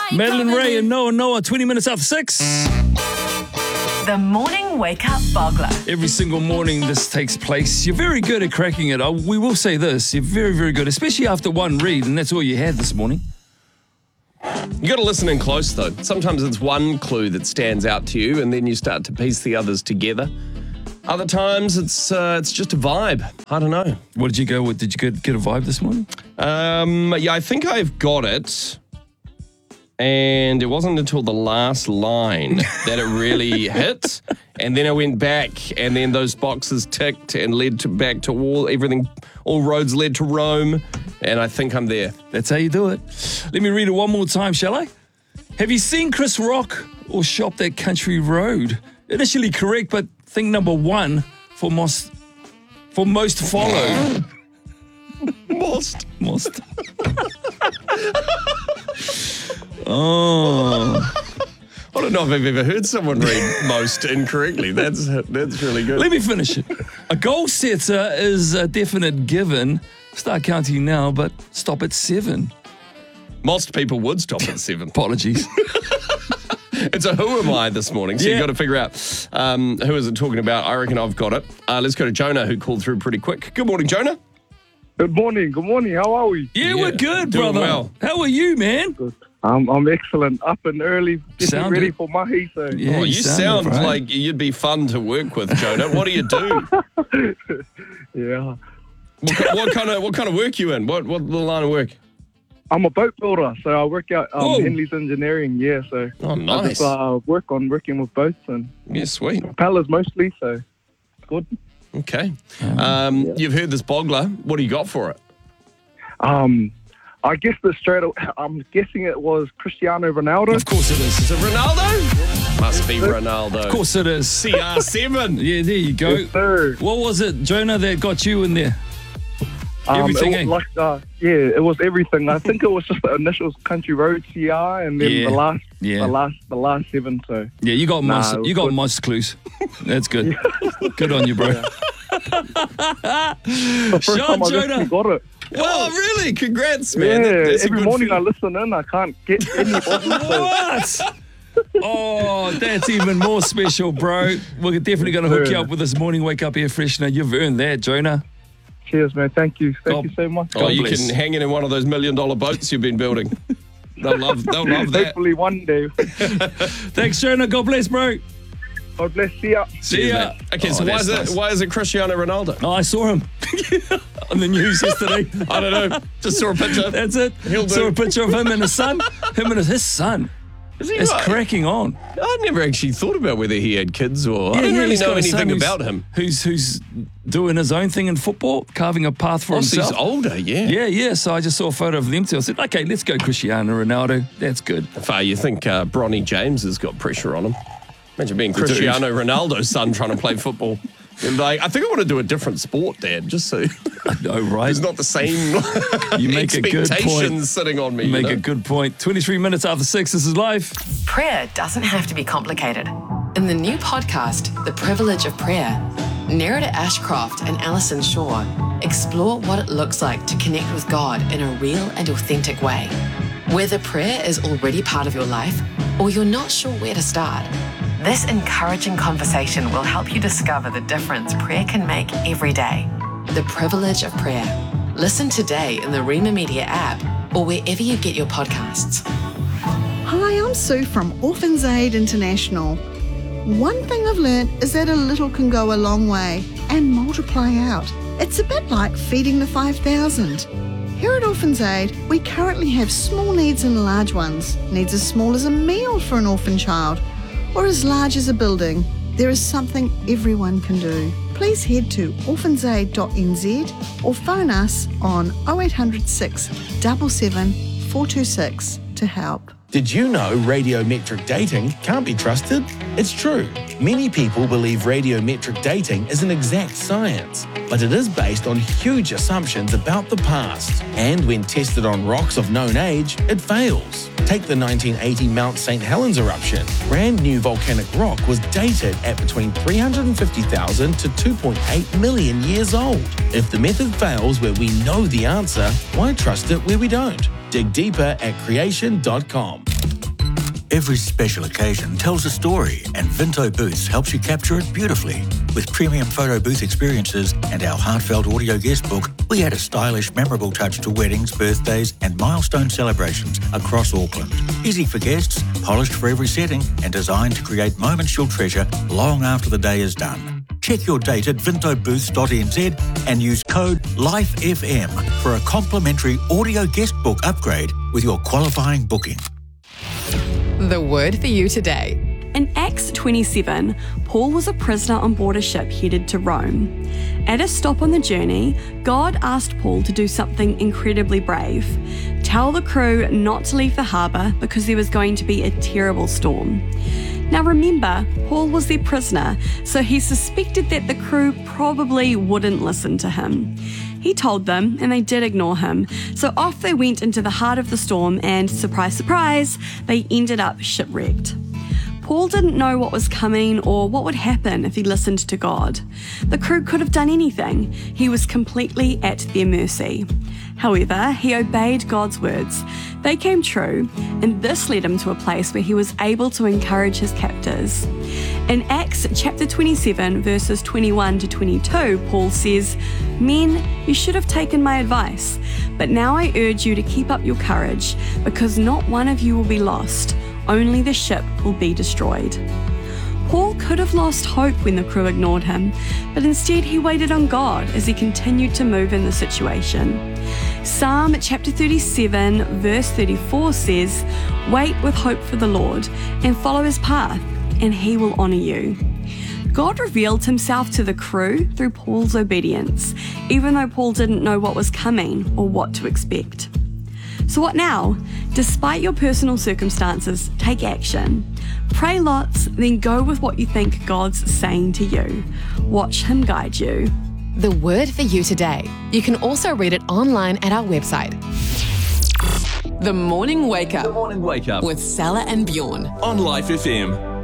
Madeline Ray and Noah, 20 minutes after 6. The Morning Wake Up Bogler. Every single morning this takes place. You're very good at cracking it. We will say this. You're very, very good, especially after one read, and that's all you had this morning. You got to listen in close, though. Sometimes it's one clue that stands out to you, and then you start to piece the others together. Other times it's just a vibe. I don't know. What did you go with? Did you get a vibe this morning? Yeah, I think I've got it. And it wasn't until the last line that it really hit. And then I went back, and then those boxes ticked and led back to everything. All roads led to Rome, and I think I'm there. That's how you do it. Let me read it one more time, shall I? Have you seen Chris Rock or shopped that country road? Initially correct, but think number one for most followed. Most. Oh. I don't know if I've ever heard someone read most incorrectly. That's really good. Let me finish it. A goal setter is a definite given. Start counting now, but stop at 7. Most people would stop at 7. Apologies. It's a who am I this morning, so Yeah. you got to figure out who is it talking about. I reckon I've got it. Let's go to Jonah, who called through pretty quick. Good morning, Jonah. Good morning. How are we? Yeah, we're good, doing brother. well. How are you, man? Good. I'm excellent. Up and early, getting Sound ready it. for mahi. So Yeah, Oh, you sound right. like you'd be fun to work with, Jonah. What do you do? yeah, What kind of work you in? What line of work? I'm a boat builder, so I work out Whoa. Henley's Engineering. Yeah, so Oh, I nice. just working with boats and Yeah, sweet. propellers mostly. So good. Okay. You've heard this bogler. What do you got for it? I guess I'm guessing it was Cristiano Ronaldo. Of course it is. Is it Ronaldo? Must be Ronaldo. Of course it is. CR7. Yeah, there you go. Yes, sir. What was it, Jonah, that got you in there? Everything, it was it was everything. I think it was just the initials, Country Road, CR, and then Yeah. the last 7. So Yeah, you got most. it was You got good. most clues. That's good. Good on you, bro. the first Sean time I Jonah. actually got it. Oh, really? Congrats, man. Yeah, That's a every good morning I feeling. listen in. I can't get anybody. What? Oh, that's even more special, bro. We're definitely going to hook you up with this morning wake up air freshener. You've earned that, Jonah. Cheers, man. Thank you. Thank God- you so much. Oh, you bless. can hang it in one of those $1 million boats you've been building. They'll love that. Hopefully one day. Thanks, Jonah. God bless, bro. God bless. See ya. See ya. Okay, Oh, so that's nice. why is it Cristiano Ronaldo? Oh, I saw him on the news yesterday. I don't know. Just saw a picture. That's it. He'll do. Saw a picture of him and his son. Him and his son. Is he It's right? cracking on. I never actually thought about whether he had kids or... I didn't really he's know got a son anything who's- about him. Who's doing his own thing in football, carving a path for So himself. he's older, yeah. Yeah. So I just saw a photo of them two. I said, okay, let's go Cristiano Ronaldo. That's good. Far, you think Bronny James has got pressure on him? Imagine being Cristiano Ronaldo's son trying to play football. And like, I think I want to do a different sport, Dad, just so No, right? there's not the same You make a good expectations point. sitting on me. You you make know? a good point. 23 minutes after 6, this is live. Prayer doesn't have to be complicated. In the new podcast, The Privilege of Prayer, Nerida Ashcroft and Alison Shaw explore what it looks like to connect with God in a real and authentic way. Whether prayer is already part of your life or you're not sure where to start, this encouraging conversation will help you discover the difference prayer can make every day. The Privilege of Prayer. Listen today in the Rima Media app or wherever you get your podcasts. Hi, I'm Sue from Orphans Aid International. One thing I've learnt is that a little can go a long way and multiply out. It's a bit like feeding the 5,000. Here at Orphans Aid, we currently have small needs and large ones. Needs as small as a meal for an orphan child, or as large as a building. There is something everyone can do. Please head to orphansaid.nz or phone us on 0800 677 426 to help. Did you know radiometric dating can't be trusted? It's true. Many people believe radiometric dating is an exact science, but it is based on huge assumptions about the past. And when tested on rocks of known age, it fails. Take the 1980 Mount St. Helens eruption. Brand new volcanic rock was dated at between 350,000 to 2.8 million years old. If the method fails where we know the answer, why trust it where we don't? Dig deeper at creation.com. Every special occasion tells a story, and Vinto Booths helps you capture it beautifully. With premium photo booth experiences and our heartfelt audio guest book, we add a stylish, memorable touch to weddings, birthdays and milestone celebrations across Auckland. Easy for guests, polished for every setting, and designed to create moments you'll treasure long after the day is done. Check your date at vintobooths.nz and use code LIFEFM for a complimentary audio guest book upgrade with your qualifying booking. The word for you today. In Acts 27, Paul was a prisoner on board a ship headed to Rome. At a stop on the journey, God asked Paul to do something incredibly brave. Tell the crew not to leave the harbour because there was going to be a terrible storm. Now remember, Paul was their prisoner, so he suspected that the crew probably wouldn't listen to him. He told them, and they did ignore him, so off they went into the heart of the storm and, surprise, surprise, they ended up shipwrecked. Paul didn't know what was coming or what would happen if he listened to God. The crew could have done anything. He was completely at their mercy. However, he obeyed God's words. They came true, and this led him to a place where he was able to encourage his captors. In Acts chapter 27, verses 21 to 22, Paul says, "Men, you should have taken my advice, but now I urge you to keep up your courage, because not one of you will be lost, only the ship will be destroyed." Paul could have lost hope when the crew ignored him, but instead he waited on God as he continued to move in the situation. Psalm chapter 37, verse 34 says, "Wait with hope for the Lord and follow his path, and he will honour you." God revealed himself to the crew through Paul's obedience, even though Paul didn't know what was coming or what to expect. So what now? Despite your personal circumstances, take action. Pray lots, then go with what you think God's saying to you. Watch him guide you. The word for you today. You can also read it online at our website. The Morning Wake Up. The Morning Wake Up. With Salah and Bjorn. On Life FM.